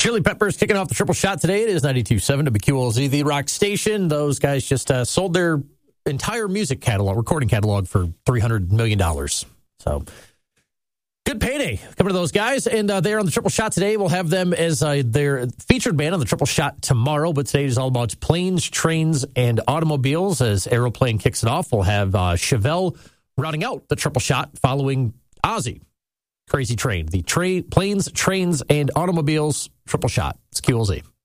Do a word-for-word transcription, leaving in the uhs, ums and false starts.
Chili Peppers kicking off the triple shot today. It is ninety-two point seven W Q L Z, the rock station. Those guys just uh, sold their entire music catalog, recording catalog, for three hundred million dollars. So, good payday coming to those guys. And uh, they're on the triple shot today. We'll have them as uh, their featured band on the triple shot tomorrow. But today is all about planes, trains, and automobiles. As Aeroplane kicks it off, we'll have uh, Chevelle rounding out the triple shot following Ozzy. Crazy Train. The tra- planes, trains, and automobiles triple shot. It's Q L Z.